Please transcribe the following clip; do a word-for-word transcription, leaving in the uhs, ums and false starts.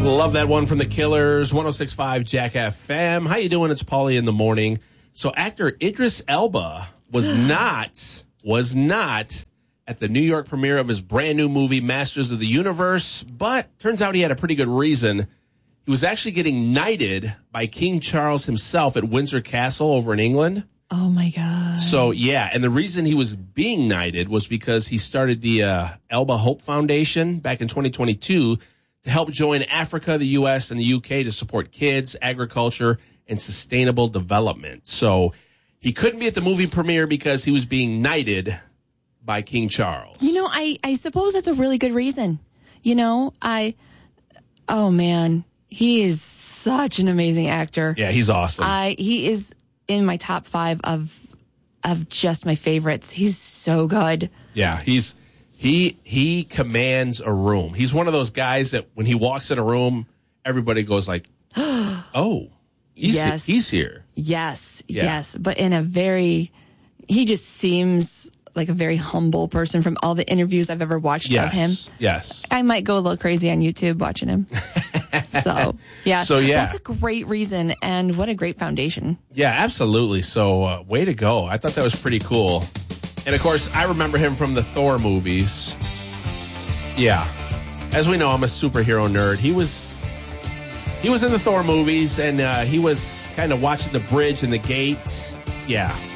Love that one from the Killers, one oh six point five Jack F M. How you doing? It's Paulie in the morning. So actor Idris Elba was not, was not at the New York premiere of his brand new movie, Masters of the Universe, but turns out he had a pretty good reason. He was actually getting knighted by King Charles himself at Windsor Castle over in England. Oh, my God. So, yeah, and the reason he was being knighted was because he started the uh, Elba Hope Foundation back in twenty twenty-two to help join Africa, the U S, and the U K to support kids, agriculture, and sustainable development. So he couldn't be at the movie premiere because he was being knighted by King Charles. You know, I, I suppose that's a really good reason. You know, I, oh, man, he is such an amazing actor. Yeah, he's awesome. I He is in my top five of of just my favorites. He's so good. Yeah, he's... He he commands a room. He's one of those guys that when he walks in a room, everybody goes like, "Oh, he's yes. he, he's here." Yes, Yeah. yes, but in a very, he just seems like a very humble person from all the interviews I've ever watched Yes, of him. yes. I might go a little crazy on YouTube watching him. so yeah, So, yeah. that's a great reason, and what a great foundation. Yeah, absolutely. So, uh, way to go. I thought that was pretty cool. And, of course, I remember him from the Thor movies. Yeah. As we know, I'm a superhero nerd. He was he was in the Thor movies, and uh, he was kind of watching the bridge and the gates. Yeah.